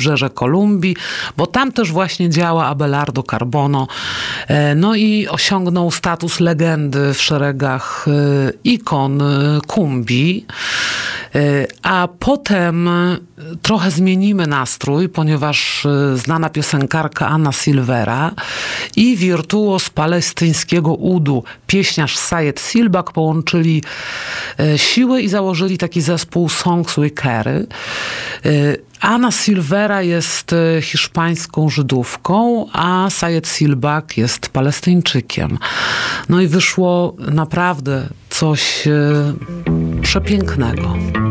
wybrzeże Kolumbii, bo tam też właśnie działa Abelardo Carbono. No i osiągnął status legendy w szeregach ikon kumbii. A potem trochę zmienimy nastrój, ponieważ znana piosenkarka Ana Silvera i wirtuoz palestyńskiego udu, pieśniarz Sayed Silbak połączyli siły i założyli taki zespół Songs We Carry. Ana Silvera jest hiszpańską Żydówką, a Sayed Silbak jest Palestyńczykiem. No i wyszło naprawdę coś przepięknego.